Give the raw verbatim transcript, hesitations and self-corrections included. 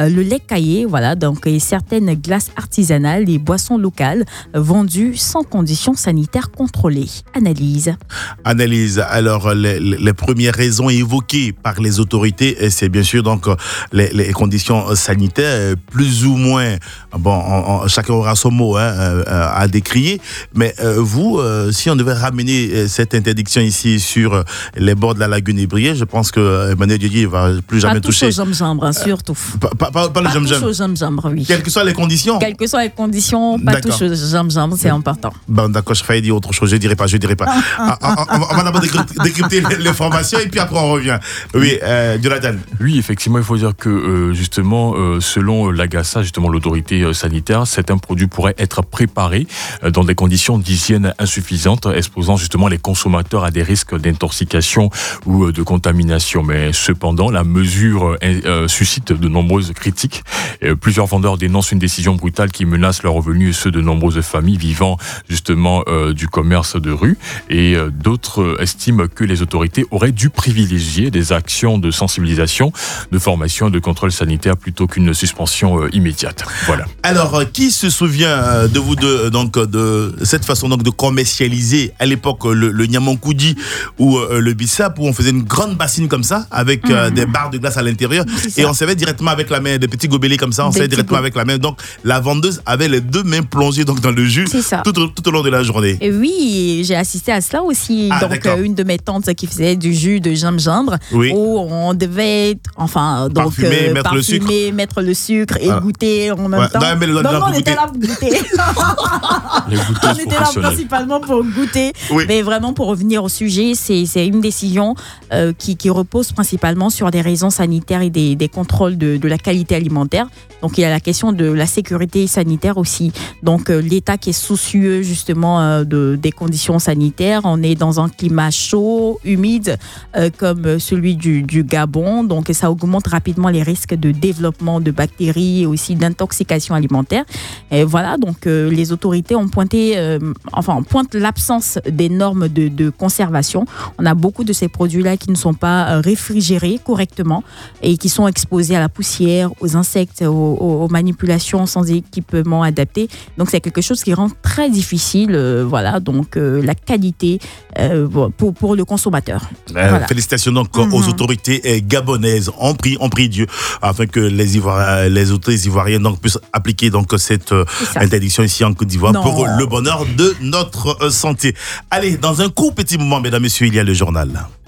euh, le lait caillé, voilà, donc et certaines glaces artisanales et boissons locales euh, vendues sans conditions sanitaires contrôlées. Analyse. Analyse. Alors, les, les premières raisons évoquées par les autorités, c'est bien sûr donc les, les conditions sanitaires, plus ou moins. Bon, on, on, chacun aura son mot hein, euh, à décrier. Mais euh, vous, euh, si on devait ramener cette interdiction ici sur les bords de la lagune Ébrié, je pense que Emmanuel Didier va plus jamais pas toucher. Pas touche aux jambes-jambes, surtout. Pas, pas, pas, pas le jambes-jambes. Pas touche aux jambes-jambes, oui. Quelles que soient les conditions. Quelles que soient les conditions, pas d'accord. touche aux jambes-jambes, c'est important. Bon, d'accord, je failli dire autre chose. Je dirai pas, je dirai pas. Ah, ah, on, on va d'abord décrypter l'information et puis après on revient. Oui, euh, Jonathan. Oui, effectivement, il faut dire que euh, justement, euh, selon l'AGASA, justement l'autorité euh, sanitaire, certains produits pourraient être préparés euh, dans des conditions d'hygiène insuffisantes, exposant justement les consommateurs à des risques d'intoxication ou euh, de contamination. Mais cependant, la mesure euh, euh, suscite de nombreuses critiques. Euh, plusieurs vendeurs dénoncent une décision brutale qui menace leurs revenus et ceux de nombreuses familles vivant justement euh, du commerce de rue. Et euh, d'autres euh, estiment que les autorités auraient dû privilégier des actions de sensibilisation, de formation et de contrôle sanitaire plutôt qu'une suspension euh, immédiate. Voilà. Alors, euh, qui se souvient euh, de vous deux, donc, de cette façon donc, de commercialiser à l'époque le, le Niamankoudi ou euh, le Bissap, où on faisait une grande bassine comme ça, avec euh, mmh. des barres de glace à l'intérieur, et on servait directement avec la main, des petits gobelets comme ça, on servait directement go- avec la main. Donc, la vendeuse avait les deux mains plongées donc, dans le jus tout, tout au long de la journée. Et oui, j'ai assisté à cela aussi. Ah, donc, euh, une de mes tantes qui faisait du jus de gingembre, oui. où on devait, enfin, donc, parfumer, euh, mettre, parfumer le sucre. mettre le sucre et ah. goûter en même ouais. temps. Non, mais le, donc, on était là pour goûter. On était là principalement pour goûter. Oui. Mais vraiment, pour revenir au sujet, c'est, c'est une décision euh, qui, qui repose principalement sur des raisons sanitaires et des, des contrôles de, de la qualité alimentaire. Donc, il y a la question de la sécurité sanitaire aussi. Donc, euh, l'État qui est soucieux justement euh, de, des conditions sanitaires. On est dans un climat chaud, humide, euh, comme celui du, du Gabon. Donc, ça augmente rapidement les risques de développement de bactéries et aussi d'intoxication alimentaire. Et voilà, donc euh, les autorités ont pointé, euh, enfin, on pointe l'absence des normes de, de conservation. On a beaucoup de ces produits-là qui ne sont pas réfrigérés correctement et qui sont exposés à la poussière, aux insectes, aux, aux manipulations sans équipement adapté. Donc, c'est quelque chose qui rend très difficile, euh, voilà, donc euh, la qualité euh, pour, pour le consommateur. Euh, voilà. Félicitations donc mm-hmm. aux autorités gabonaises. On prie, on prie Dieu afin que les Ivoiriens, les autorités ivoiriennes donc puissent appliquer donc cette interdiction ici en Côte d'Ivoire non. pour le bonheur de notre santé. Allez, dans un court petit moment, mesdames, messieurs, il y a le journal.